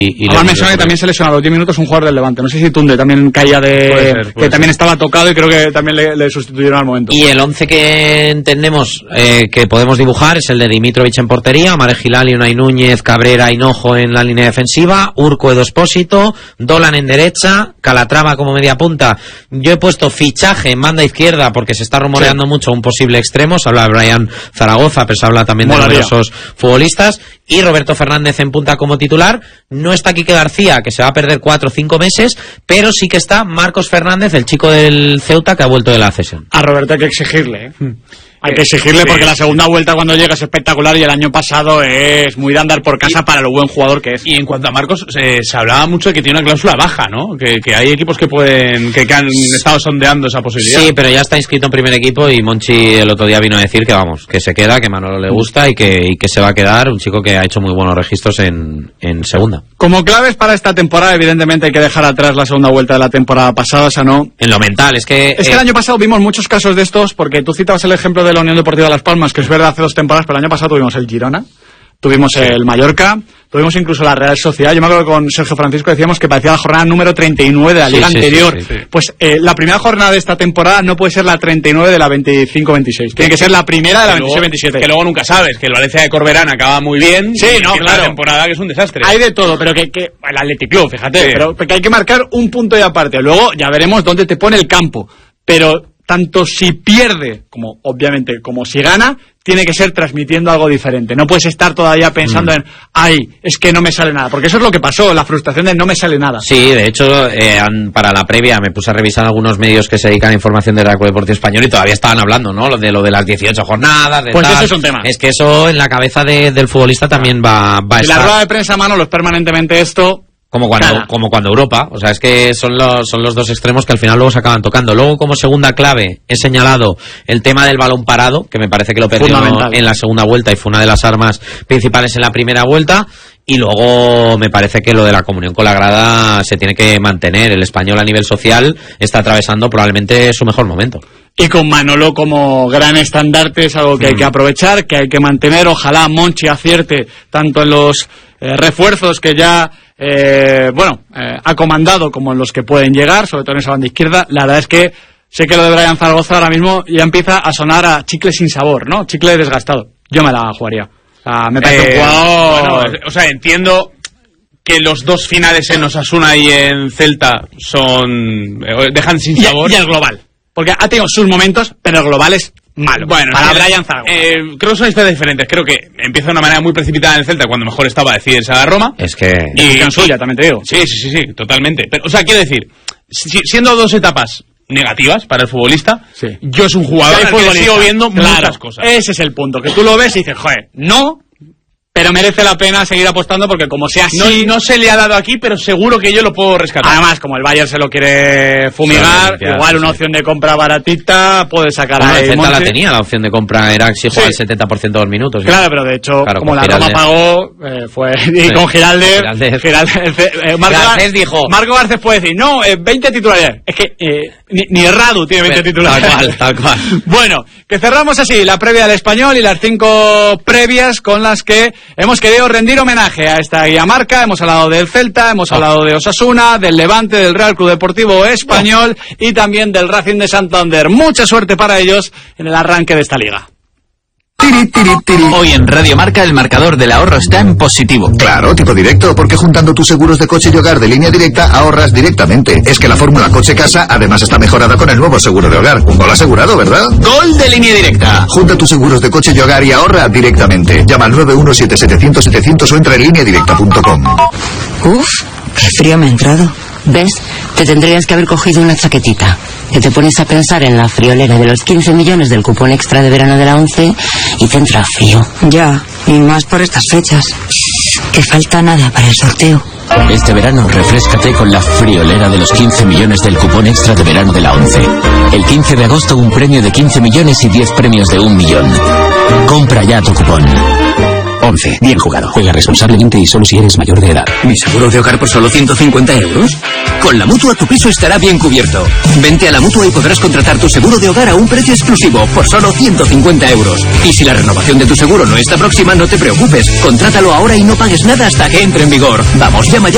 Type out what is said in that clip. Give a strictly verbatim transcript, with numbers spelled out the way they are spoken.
Y, y Además me suena que también se lesionó a los diez minutos un jugador del Levante. No sé si Tunde también caía de... Puede ser, puede que ser. también estaba tocado y creo que también le, le sustituyeron al momento. Y el once que entendemos eh, que podemos dibujar es el de Dimitrovic en portería, Marek Hilali, Unai Núñez, Cabrera, Hinojo en la línea defensiva, Urco, Edo Espósito, Dolan en derecha, Calatrava como media punta. Yo he puesto fichaje en banda izquierda porque se está rumoreando sí. mucho un posible extremo. Se habla de Brian Zaragoza, pero se habla también de Molaría. numerosos futbolistas. Y Roberto Fernández en punta como titular. No está Quique García, que se va a perder cuatro o cinco meses, pero sí que está Marcos Fernández, el chico del Ceuta que ha vuelto de la cesión. A Roberto hay que exigirle, ¿eh? Hmm. Hay que exigirle porque la segunda vuelta cuando llega es espectacular y el año pasado es muy de andar por casa y, para lo buen jugador que es. Y en cuanto a Marcos, se, se hablaba mucho de que tiene una cláusula baja, ¿no? Que, que hay equipos que pueden que, que han estado sondeando esa posibilidad. Sí, pero ya está inscrito en primer equipo y Monchi el otro día vino a decir que vamos, que se queda, que Manolo le gusta y que, y que se va a quedar, un chico que ha hecho muy buenos registros en, en segunda. Como claves para esta temporada, evidentemente hay que dejar atrás la segunda vuelta de la temporada pasada, o sea, no... En lo mental, es que... Es que eh, el año pasado vimos muchos casos de estos, porque tú citabas el ejemplo de la Unión Deportiva Las Palmas, que es verdad hace dos temporadas, pero el año pasado tuvimos el Girona, tuvimos sí. el Mallorca, tuvimos incluso la Real Sociedad. Yo me acuerdo que con Sergio Francisco decíamos que parecía la jornada número treinta y nueve de la sí, liga sí, anterior. Sí, sí, sí. Pues eh, la primera jornada de esta temporada no puede ser la treinta y nueve de la veinticinco veintiséis. Tiene que ser la primera de la veintiséis veintisiete. Que luego nunca sabes, que el Valencia de Corberán acaba muy bien. Sí, no, claro. La temporada que es un desastre. Hay de todo, pero que, que el Athletic Club, fíjate, sí. pero que hay que marcar un punto y aparte. Luego ya veremos dónde te pone el campo. Pero tanto si pierde, como obviamente como si gana, tiene que ser transmitiendo algo diferente. No puedes estar todavía pensando mm. en, ay, es que no me sale nada. Porque eso es lo que pasó, la frustración de no me sale nada. Sí, de hecho, eh, para la previa me puse a revisar algunos medios que se dedican a información del Real Deportivo Español y todavía estaban hablando, ¿no? De lo de las dieciocho jornadas, de Pues tal. eso es un tema. Es que eso en la cabeza de, del futbolista también va, va a y estar. La rueda de prensa, Manolo, es permanentemente esto... Como cuando, Nada. como cuando Europa, o sea, es que son los, son los dos extremos que al final luego se acaban tocando. Luego, como segunda clave, he señalado el tema del balón parado, que me parece que lo perdió en la segunda vuelta y fue una de las armas principales en la primera vuelta. Y luego me parece que lo de la comunión con la grada se tiene que mantener. El Español a nivel social está atravesando probablemente su mejor momento. Y con Manolo como gran estandarte es algo que mm. hay que aprovechar, que hay que mantener. Ojalá Monchi acierte tanto en los eh, refuerzos que ya... Eh, bueno, eh, ha comandado como en los que pueden llegar, sobre todo en esa banda izquierda. La verdad es que sé que lo de Brian Zaragoza ahora mismo ya empieza a sonar a chicle sin sabor, ¿no? Chicle desgastado. Yo me la jugaría. O sea, me parece eh, un jugador... Bueno, o sea, entiendo que los dos finales en Osasuna y en Celta son... dejan sin sabor. Y, y el global. Porque ha tenido sus momentos, pero el global es malo. Bueno, para es que, Brian Zaragoza. Eh, creo que son historias diferentes. Creo que empieza de una manera muy precipitada en el Celta cuando mejor estaba decidirse a la Roma. Es que... Y decisión suya, también te digo. Sí, sí, sí, sí, totalmente. Pero, o sea, quiero decir, si, siendo dos etapas negativas para el futbolista, sí. yo es un jugador al que sigo viendo claro, muchas cosas. Ese es el punto, que tú lo ves y dices, joder, no... Pero merece la pena seguir apostando porque como sea así... No, no se le ha dado aquí, pero seguro que yo lo puedo rescatar. Además, como el Bayern se lo quiere fumigar, sí, igual una opción de compra baratita puede sacar bueno, a... El Celta la tenía, la opción de compra era si jugaba sí. el setenta por ciento de los minutos. ¿sí? Claro, pero de hecho, claro, como la Roma pagó, eh, fue... Y sí. con Giraldez... Giraldez, Giraldez eh, Marco, Giraldez dijo... Marco Garcés puede decir, no, eh, veinte titulares. Es que eh, ni, ni Radu tiene veinte pero, titulares. Tal cual, tal cual. Bueno, que cerramos así la previa del Español y las cinco previas con las que hemos querido rendir homenaje a esta guía marca. Hemos hablado del Celta, hemos oh. hablado de Osasuna, del Levante, del Real Club Deportivo Español oh. y también del Racing de Santander. Mucha suerte para ellos en el arranque de esta liga. Tiri, tiri, tiri. Hoy en Radio Marca el marcador del ahorro está en positivo. Claro, tipo directo, porque juntando tus seguros de coche y hogar de línea directa ahorras directamente. Es que la fórmula coche-casa además está mejorada con el nuevo seguro de hogar. Un gol asegurado, ¿verdad? Gol de línea directa. Junta tus seguros de coche y hogar y ahorra directamente. Llama al nueve uno siete siete cero cero setecientos o entra en línea directa punto com. Uf, qué frío me ha entrado. ¿Ves? Te tendrías que haber cogido una chaquetita. Que te pones a pensar en la friolera de los quince millones del cupón extra de verano de la ONCE y te entra frío. Ya, y más por estas fechas. Que falta nada para el sorteo. Este verano refréscate con la friolera de los quince millones del cupón extra de verano de la ONCE. El quince de agosto un premio de quince millones y diez premios de un millón. Compra ya tu cupón. once. Bien jugado. Juega responsablemente y solo si eres mayor de edad. ¿Mi seguro de hogar por solo ciento cincuenta euros? Con la Mutua tu piso estará bien cubierto. Vente a la Mutua y podrás contratar tu seguro de hogar a un precio exclusivo por solo ciento cincuenta euros. Y si la renovación de tu seguro no está próxima, no te preocupes. Contrátalo ahora y no pagues nada hasta que entre en vigor. Vamos, llama ya